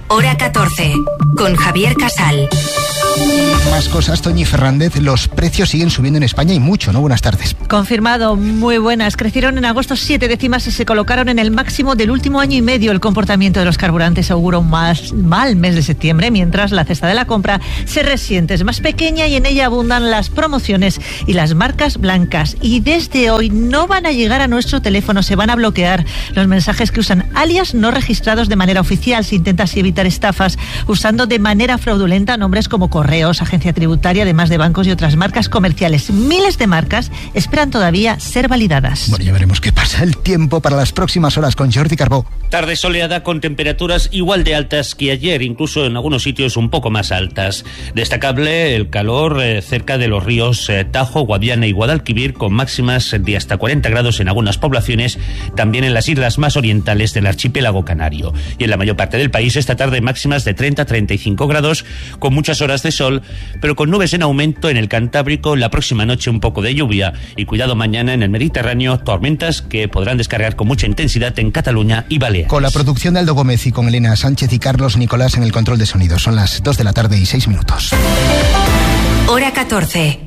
Hora catorce, con Javier Casal. Más cosas, Toñi Fernández. Los precios siguen subiendo en España y mucho, ¿no? Buenas tardes. Confirmado, muy buenas. Crecieron en agosto siete décimas y se colocaron en el máximo del último año y medio. El comportamiento de los carburantes augura un más, mal mes de septiembre, mientras la cesta de la compra se resiente. Es más pequeña y en ella abundan las promociones y las marcas blancas. Y desde hoy no van a llegar a nuestro teléfono, se van a bloquear los mensajes que usan alias no registrados de manera oficial. Se intenta así evitar estafas usando de manera fraudulenta nombres como Correos, Agencia Tributaria, además de bancos y otras marcas comerciales. Miles de marcas esperan todavía ser validadas. Bueno, ya veremos qué pasa. El tiempo para las próximas horas con Jordi Carbó. Tarde soleada con temperaturas igual de altas que ayer, incluso en algunos sitios un poco más altas. Destacable el calor eh, cerca de los ríos eh, Tajo, Guadiana y Guadalquivir, con máximas de hasta cuarenta grados en algunas poblaciones, también en las islas más orientales del archipiélago canario. Y en la mayor parte del país esta tarde máximas de treinta a treinta y cinco grados, con muchas horas de sol, pero con nubes en aumento en el Cantábrico. La próxima noche un poco de lluvia y cuidado mañana en el Mediterráneo, tormentas que podrán descargar con mucha intensidad en Cataluña y Baleares. Con la producción de Aldo Gómez y con Elena Sánchez y Carlos Nicolás en el control de sonido. Son las dos de la tarde y seis minutos. Hora catorce.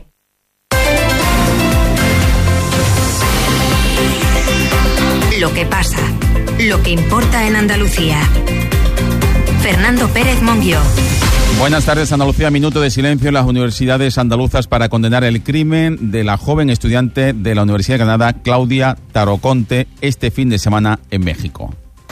Lo que pasa, lo que importa en Andalucía. Fernando Pérez Monguió. Buenas tardes, Andalucía. Minuto de silencio en las universidades andaluzas para condenar el crimen de la joven estudiante de la Universidad de Granada, Claudia Taroconte, este fin de semana en México.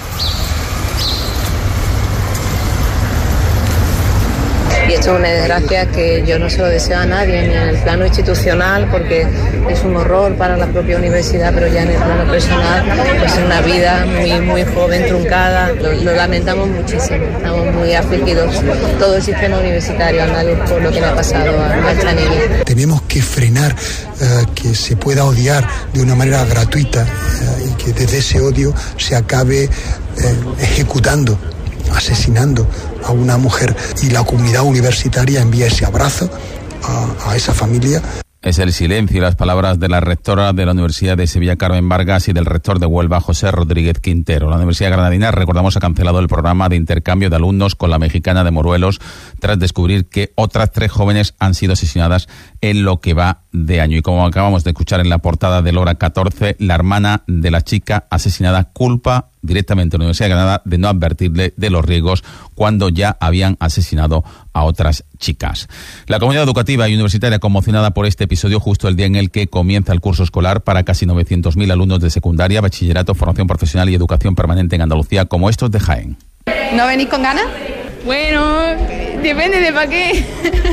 Y esto es una desgracia que yo no se lo deseo a nadie, ni en el plano institucional, porque es un horror para la propia universidad, pero ya en el plano personal, pues es una vida muy, muy joven, truncada. Lo, lo lamentamos muchísimo, estamos muy afligidos, todo el sistema universitario andaluz, por lo que le ha pasado a nuestra niña. Tenemos que frenar uh, que se pueda odiar de una manera gratuita uh, y que desde ese odio se acabe uh, ejecutando, asesinando a una mujer, y la comunidad universitaria envía ese abrazo a, a esa familia. Es el silencio y las palabras de la rectora de la Universidad de Sevilla, Carmen Vargas, y del rector de Huelva, José Rodríguez Quintero. La Universidad Granadina, recordamos, ha cancelado el programa de intercambio de alumnos con la mexicana de Moruelos tras descubrir que otras tres jóvenes han sido asesinadas en lo que va de año. Y como acabamos de escuchar en la portada del Hora catorce, la hermana de la chica asesinada culpa directamente a la Universidad de Granada de no advertirle de los riesgos cuando ya habían asesinado a otras chicas. La comunidad educativa y universitaria conmocionada por este episodio justo el día en el que comienza el curso escolar para casi novecientos mil alumnos de secundaria, bachillerato, formación profesional y educación permanente en Andalucía, como estos de Jaén. ¿No venís con ganas? Bueno, depende de para qué.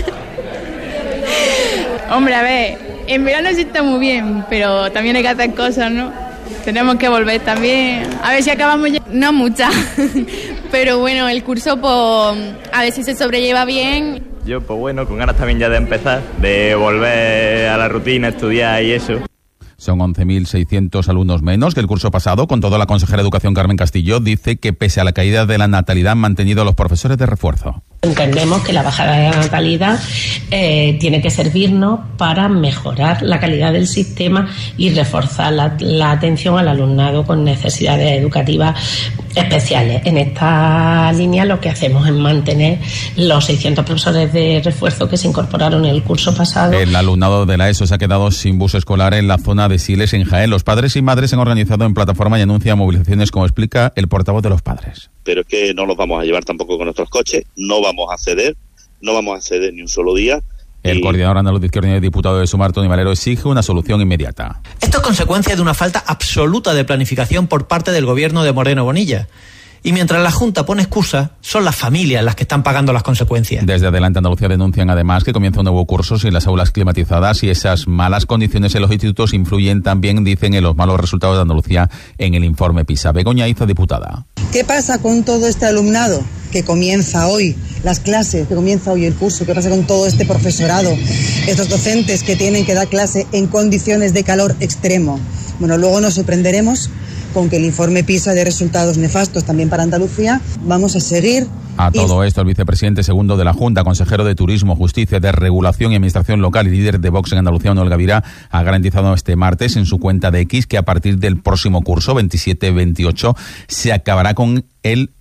Hombre, a ver, en verano sí está muy bien, pero también hay que hacer cosas, ¿no? Tenemos que volver también. A ver si acabamos ya. No muchas, pero bueno, el curso, pues, a ver si se sobrelleva bien. Yo, pues bueno, con ganas también ya de empezar, de volver a la rutina, estudiar y eso. Son once mil seiscientos alumnos menos que el curso pasado. Con todo, la consejera de Educación, Carmen Castillo, dice que pese a la caída de la natalidad han mantenido a los profesores de refuerzo. Entendemos que la bajada de la natalidad eh, tiene que servirnos para mejorar la calidad del sistema y reforzar la, la atención al alumnado con necesidades educativas especiales. En esta línea lo que hacemos es mantener los seiscientos profesores de refuerzo que se incorporaron en el curso pasado. El alumnado de la ESO se ha quedado sin bus escolar en la zona de Siles, en Jaén. Los padres y madres se han organizado en plataforma y anuncian movilizaciones, como explica el portavoz de los padres. Pero es que no los vamos a llevar tampoco con nuestros coches, no vamos a ceder, no vamos a ceder ni un solo día. El y... coordinador andaluz de Izquierda y diputado de Sumar, Tony Valero, exige una solución inmediata. Esto es consecuencia de una falta absoluta de planificación por parte del gobierno de Moreno Bonilla. Y mientras la Junta pone excusas, son las familias las que están pagando las consecuencias. Desde Adelante Andalucía denuncian además que comienza un nuevo curso sin las aulas climatizadas, y esas malas condiciones en los institutos influyen también, dicen, en los malos resultados de Andalucía en el informe PISA. Begoña Iza, diputada. ¿Qué pasa con todo este alumnado que comienza hoy las clases, que comienza hoy el curso? ¿Qué pasa con todo este profesorado, estos docentes que tienen que dar clase en condiciones de calor extremo? Bueno, luego nos sorprenderemos con que el informe PISA de resultados nefastos también para Andalucía. Vamos a seguir. A todo esto, el vicepresidente segundo de la Junta, consejero de Turismo, Justicia, de Regulación y Administración Local y líder de Vox en Andalucía, Noel Gavira, ha garantizado este martes en su cuenta de X que a partir del próximo curso, veintisiete veintiocho, se acabará con el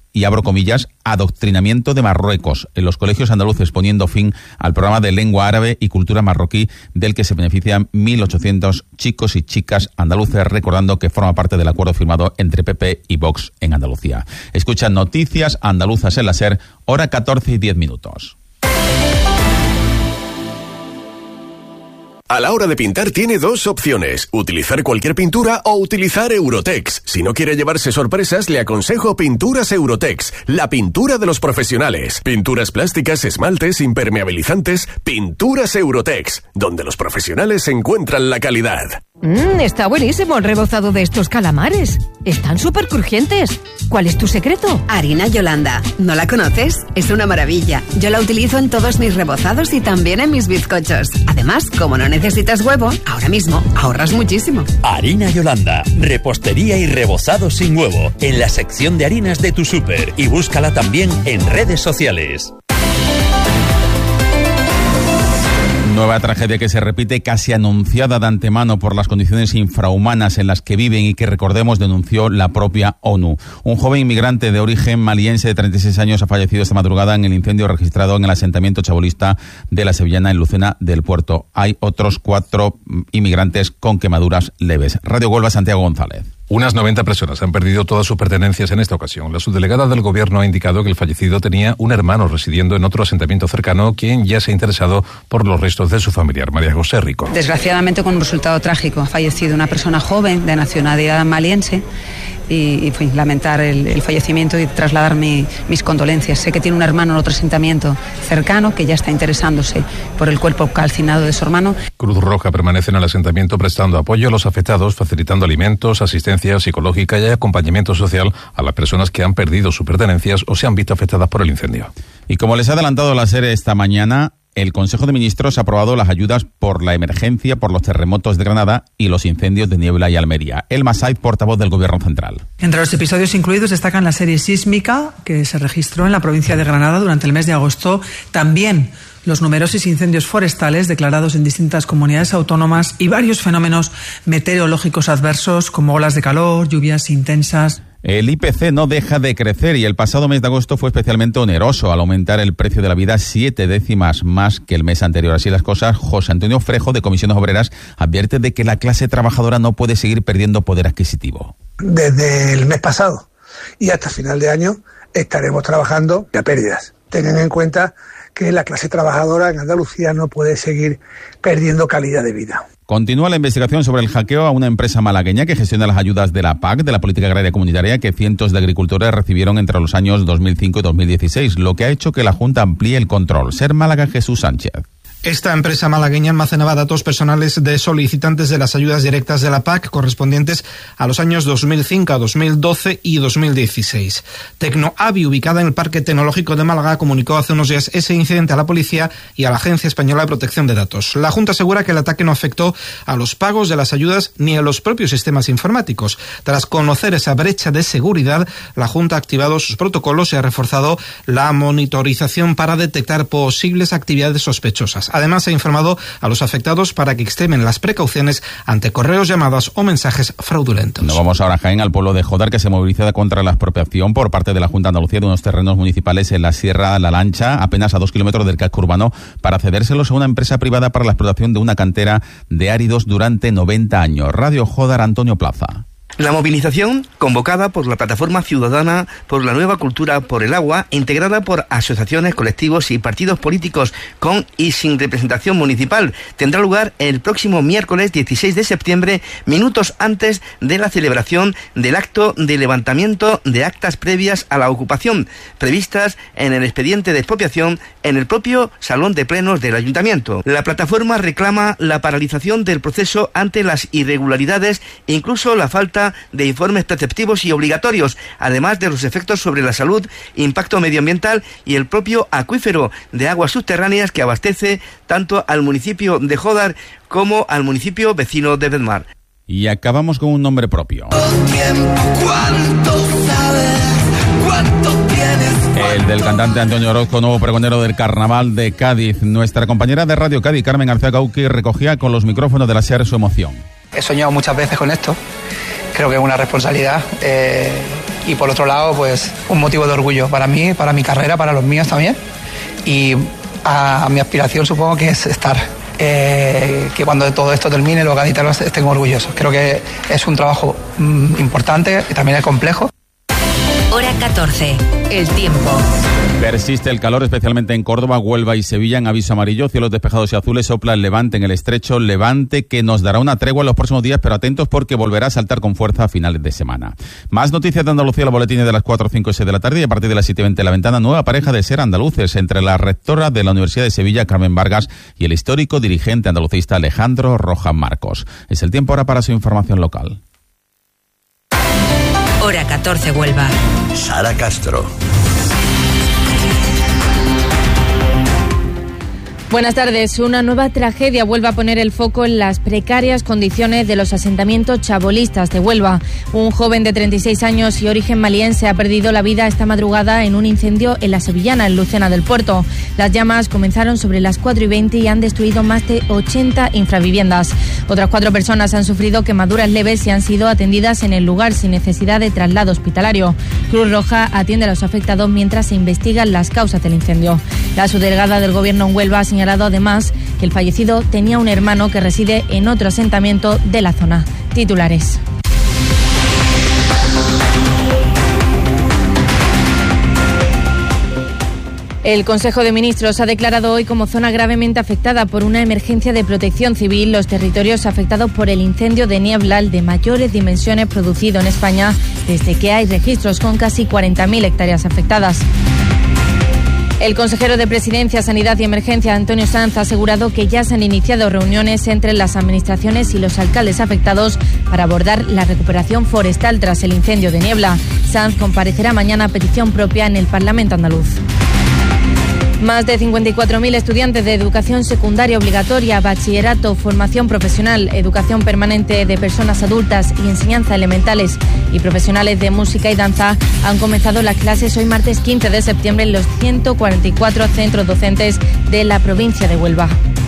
y abro comillas, adoctrinamiento de Marruecos en los colegios andaluces, poniendo fin al programa de lengua árabe y cultura marroquí del que se benefician mil ochocientos chicos y chicas andaluces, recordando que forma parte del acuerdo firmado entre P P y Vox en Andalucía. Escuchan Noticias Andaluzas en la SER, hora catorce y diez minutos. A la hora de pintar tiene dos opciones, utilizar cualquier pintura o utilizar Eurotex. Si no quiere llevarse sorpresas, le aconsejo Pinturas Eurotex, la pintura de los profesionales. Pinturas plásticas, esmaltes, impermeabilizantes, Pinturas Eurotex, donde los profesionales encuentran la calidad. Mmm, está buenísimo el rebozado de estos calamares. Están súper crujientes. ¿Cuál es tu secreto? Harina Yolanda. ¿No la conoces? Es una maravilla. Yo la utilizo en todos mis rebozados y también en mis bizcochos. Además, como no necesitas huevo, ahora mismo ahorras muchísimo. Harina Yolanda. Repostería y rebozado sin huevo. En la sección de harinas de tu súper. Y búscala también en redes sociales. Nueva tragedia que se repite, casi anunciada de antemano por las condiciones infrahumanas en las que viven y que, recordemos, denunció la propia ONU. Un joven inmigrante de origen maliense de treinta y seis años ha fallecido esta madrugada en el incendio registrado en el asentamiento chabolista de la Sevillana en Lucena del Puerto. Hay otros cuatro inmigrantes con quemaduras leves. Radio Huelva, Santiago González. Unas noventa personas han perdido todas sus pertenencias en esta ocasión. La subdelegada del Gobierno ha indicado que el fallecido tenía un hermano residiendo en otro asentamiento cercano, quien ya se ha interesado por los restos de su familiar, María José Rico. Desgraciadamente, con un resultado trágico. Ha fallecido una persona joven de nacionalidad maliense y, y fue lamentar el, el fallecimiento y trasladar mi, mis condolencias. Sé que tiene un hermano en otro asentamiento cercano que ya está interesándose por el cuerpo calcinado de su hermano. Cruz Roja permanece en el asentamiento prestando apoyo a los afectados, facilitando alimentos, asistencia psicológica y acompañamiento social a las personas que han perdido sus pertenencias o se han visto afectadas por el incendio. Y como les ha adelantado la SER esta mañana, el Consejo de Ministros ha aprobado las ayudas por la emergencia por los terremotos de Granada y los incendios de Niebla y Almería. Elma Said, portavoz del Gobierno Central. Entre los episodios incluidos destacan la serie sísmica que se registró en la provincia de Granada durante el mes de agosto, también los numerosos incendios forestales declarados en distintas comunidades autónomas y varios fenómenos meteorológicos adversos como olas de calor, lluvias intensas. El I P C no deja de crecer y el pasado mes de agosto fue especialmente oneroso al aumentar el precio de la vida siete décimas más que el mes anterior. Así las cosas, José Antonio Frejo, de Comisiones Obreras, advierte de que la clase trabajadora no puede seguir perdiendo poder adquisitivo. Desde el mes pasado y hasta final de año estaremos trabajando a pérdidas. Tengan en cuenta que la clase trabajadora en Andalucía no puede seguir perdiendo calidad de vida. Continúa la investigación sobre el hackeo a una empresa malagueña que gestiona las ayudas de la P A C, de la Política Agraria Comunitaria, que cientos de agricultores recibieron entre los años dos mil cinco y dos mil dieciséis, lo que ha hecho que la Junta amplíe el control. SER Málaga, Jesús Sánchez. Esta empresa malagueña almacenaba datos personales de solicitantes de las ayudas directas de la P A C correspondientes a los años dos mil cinco, dos mil doce y dos mil dieciséis. Tecnoavi, ubicada en el Parque Tecnológico de Málaga, comunicó hace unos días ese incidente a la policía y a la Agencia Española de Protección de Datos. La Junta asegura que el ataque no afectó a los pagos de las ayudas ni a los propios sistemas informáticos. Tras conocer esa brecha de seguridad, la Junta ha activado sus protocolos y ha reforzado la monitorización para detectar posibles actividades sospechosas. Además, ha informado a los afectados para que extremen las precauciones ante correos, llamadas o mensajes fraudulentos. Nos vamos ahora a Jaén, al pueblo de Jodar, que se moviliza contra la expropiación por parte de la Junta de Andalucía de unos terrenos municipales en la Sierra La Lancha, apenas a dos kilómetros del casco urbano, para cedérselos a una empresa privada para la explotación de una cantera de áridos durante noventa años. Radio Jodar, Antonio Plaza. La movilización, convocada por la Plataforma Ciudadana por la Nueva Cultura por el Agua, integrada por asociaciones, colectivos y partidos políticos con y sin representación municipal, tendrá lugar el próximo miércoles dieciséis de septiembre, minutos antes de la celebración del acto de levantamiento de actas previas a la ocupación, previstas en el expediente de expropiación en el propio Salón de Plenos del Ayuntamiento. La plataforma reclama la paralización del proceso ante las irregularidades e incluso la falta de informes preceptivos y obligatorios, además de los efectos sobre la salud, impacto medioambiental y el propio acuífero de aguas subterráneas que abastece tanto al municipio de Jodar como al municipio vecino de Bedmar. Y acabamos con un nombre propio. El del cantante Antonio Orozco, nuevo pregonero del Carnaval de Cádiz. Nuestra compañera de Radio Cádiz, Carmen García Cauqui, recogía con los micrófonos de la SER su emoción. He soñado muchas veces con esto. Creo que es una responsabilidad eh, y por otro lado, pues un motivo de orgullo para mí, para mi carrera, para los míos también, y a, a mi aspiración supongo que es estar, eh, que cuando todo esto termine los gaditanos estén orgullosos. Creo que es un trabajo mm, importante y también es complejo. Hora catorce, el tiempo. Persiste el calor, especialmente en Córdoba, Huelva y Sevilla, en aviso amarillo, cielos despejados y azules, sopla el levante en el estrecho, levante que nos dará una tregua en los próximos días, pero atentos porque volverá a saltar con fuerza a finales de semana. Más noticias de Andalucía, los boletines de las cuatro, cinco y seis de la tarde, y a partir de las siete y veinte la ventana, nueva pareja de ser andaluces entre la rectora de la Universidad de Sevilla, Carmen Vargas, y el histórico dirigente andalucista Alejandro Rojas Marcos. Es el tiempo ahora para su información local. Hora catorce, Huelva. Sara Castro. Buenas tardes. Una nueva tragedia vuelve a poner el foco en las precarias condiciones de los asentamientos chabolistas de Huelva. Un joven de treinta y seis años y origen maliense ha perdido la vida esta madrugada en un incendio en la Sevillana, en Lucena del Puerto. Las llamas comenzaron sobre las cuatro y veinte y han destruido más de ochenta infraviviendas. Otras cuatro personas han sufrido quemaduras leves y han sido atendidas en el lugar sin necesidad de traslado hospitalario. Cruz Roja atiende a los afectados mientras se investigan las causas del incendio. La subdelegada del Gobierno en Huelva ha señalado además que el fallecido tenía un hermano que reside en otro asentamiento de la zona. Titulares. El Consejo de Ministros ha declarado hoy como zona gravemente afectada por una emergencia de protección civil los territorios afectados por el incendio de Niebla, el de mayores dimensiones producido en España desde que hay registros, con casi cuarenta mil hectáreas afectadas. El consejero de Presidencia, Sanidad y Emergencia, Antonio Sanz, ha asegurado que ya se han iniciado reuniones entre las administraciones y los alcaldes afectados para abordar la recuperación forestal tras el incendio de Niebla. Sanz comparecerá mañana a petición propia en el Parlamento andaluz. Más de cincuenta y cuatro mil estudiantes de educación secundaria obligatoria, bachillerato, formación profesional, educación permanente de personas adultas y enseñanza elementales y profesionales de música y danza han comenzado las clases hoy martes quince de septiembre en los ciento cuarenta y cuatro centros docentes de la provincia de Huelva.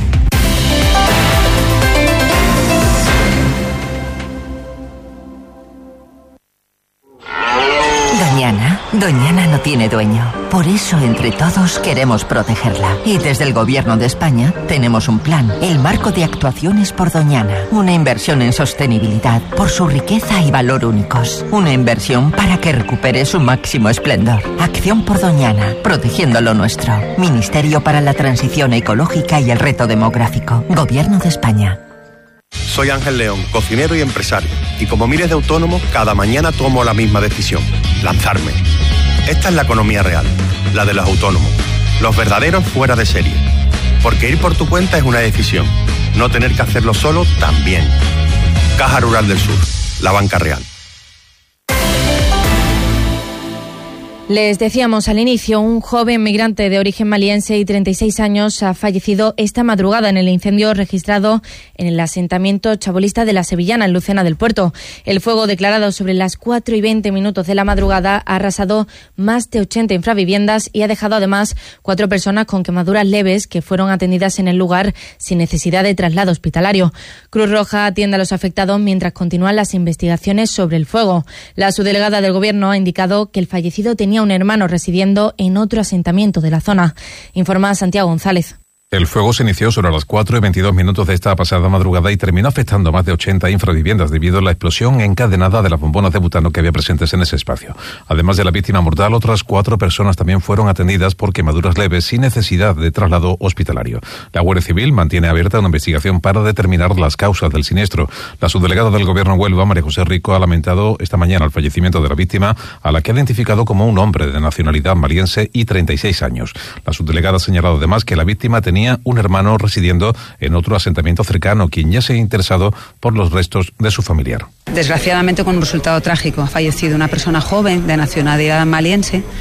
Doñana, Doñana no tiene dueño. Por eso, entre todos, queremos protegerla. Y desde el Gobierno de España tenemos un plan, el Marco de Actuaciones por Doñana. Una inversión en sostenibilidad por su riqueza y valor únicos. Una inversión para que recupere su máximo esplendor. Acción por Doñana, protegiendo lo nuestro. Ministerio para la Transición Ecológica y el Reto Demográfico. Gobierno de España. Soy Ángel León, cocinero y empresario, y como miles de autónomos, cada mañana tomo la misma decisión: lanzarme. Esta es la economía real, la de los autónomos, los verdaderos fuera de serie. Porque ir por tu cuenta es una decisión, no tener que hacerlo solo también. Caja Rural del Sur, la banca real. Les decíamos al inicio, un joven migrante de origen maliense y treinta y seis años ha fallecido esta madrugada en el incendio registrado en el asentamiento chabolista de la Sevillana, en Lucena del Puerto. El fuego, declarado sobre las cuatro y veinte minutos de la madrugada, ha arrasado más de ochenta infraviviendas y ha dejado además cuatro personas con quemaduras leves que fueron atendidas en el lugar sin necesidad de traslado hospitalario. Cruz Roja atiende a los afectados mientras continúan las investigaciones sobre el fuego. La subdelegada del Gobierno ha indicado que el fallecido tenía un hermano residiendo en otro asentamiento de la zona. Informa Santiago González. El fuego se inició sobre las cuatro y veintidós minutos de esta pasada madrugada y terminó afectando a más de ochenta infraviviendas debido a la explosión encadenada de las bombonas de butano que había presentes en ese espacio. Además de la víctima mortal, otras cuatro personas también fueron atendidas por quemaduras leves sin necesidad de traslado hospitalario. La Guardia Civil mantiene abierta una investigación para determinar las causas del siniestro. La subdelegada del Gobierno en Huelva, María José Rico, ha lamentado esta mañana el fallecimiento de la víctima, a la que ha identificado como un hombre de nacionalidad maliense y treinta y seis años. La subdelegada ha señalado además que la víctima tenía un hermano residiendo en otro asentamiento cercano, quien ya se ha interesado por los restos de su familiar. Desgraciadamente, con un resultado trágico. Ha fallecido una persona joven de nacionalidad maliense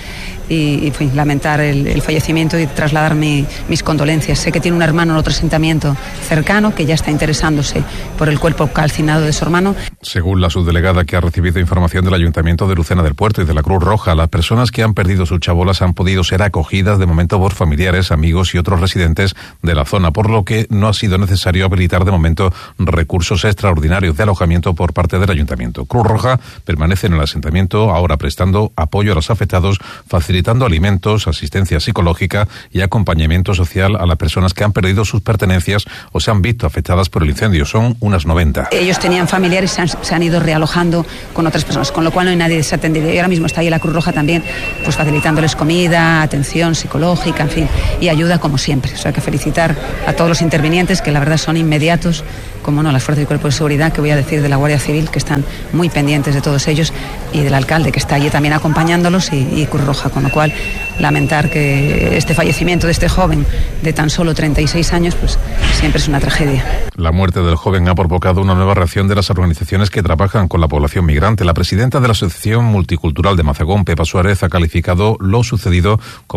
y, y fin, lamentar el, el fallecimiento y trasladar mi, mis condolencias. Sé que tiene un hermano en otro asentamiento cercano que ya está interesándose por el cuerpo calcinado de su hermano. Según la subdelegada que ha recibido información del Ayuntamiento de Lucena del Puerto y de la Cruz Roja, las personas que han perdido sus chabolas han podido ser acogidas de momento por familiares, amigos y otros residentes de la zona, por lo que no ha sido necesario habilitar de momento recursos extraordinarios de alojamiento por parte del Ayuntamiento. Cruz Roja permanece en el asentamiento, ahora prestando apoyo a los afectados, facilitando alimentos, asistencia psicológica y acompañamiento social a las personas que han perdido sus pertenencias o se han visto afectadas por el incendio. Son unas noventa. Ellos tenían familiares y se han, se han ido realojando con otras personas, con lo cual no hay nadie desatendido. Y ahora mismo está ahí la Cruz Roja también, pues facilitándoles comida, atención psicológica, en fin, y ayuda como siempre. O sea, que felicitar a todos los intervinientes, que la verdad son inmediatos, como no, las fuerzas y cuerpos de seguridad, que voy a decir de la Guardia Civil, que están muy pendientes de todos ellos, y del alcalde, que está allí también acompañándolos, y, y Cruz Roja, con lo cual lamentar que este fallecimiento de este joven de tan solo treinta y seis años, pues siempre es una tragedia. La muerte del joven ha provocado una nueva reacción de las organizaciones que trabajan con la población migrante. La presidenta de la Asociación Multicultural de Mazagón, Pepa Suárez, ha calificado lo sucedido como